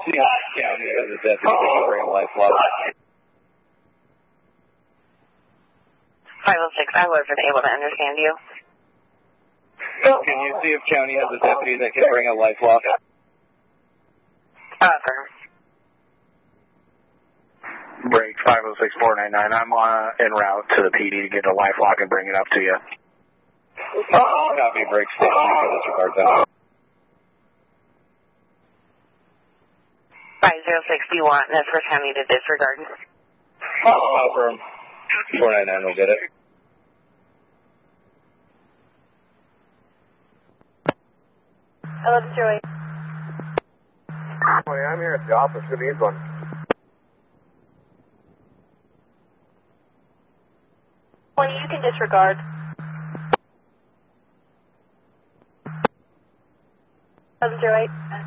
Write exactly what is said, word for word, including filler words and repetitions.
County has a deputy that can bring a life lock. five oh six, I wasn't able to understand you. Can you see if county has a deputy that can bring a life lock? Over. Break five oh six four nine nine. I'm uh, en route to the P D to get a life lock and bring it up to you. Copy, break station for disregard that. five oh six, do you want Nez Perce County to disregard? Confirm. four nine nine will get it. Hello, Joey. I'm here at the office. Who needs one? Well, you can disregard. Hello, Joey.